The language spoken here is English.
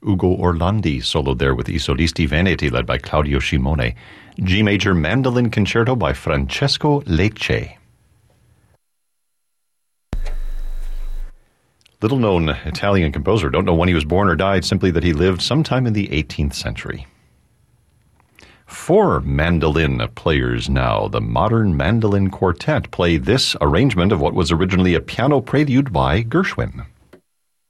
Ugo Orlandi soloed there with I Solisti Veneti, led by Claudio Scimone. G major Mandolin Concerto by Francesco Lecce. Little-known Italian composer. Don't know when he was born or died, simply that he lived sometime in the 18th century. 4 mandolin players now. The Modern Mandolin Quartet play this arrangement of what was originally a piano prelude by Gershwin.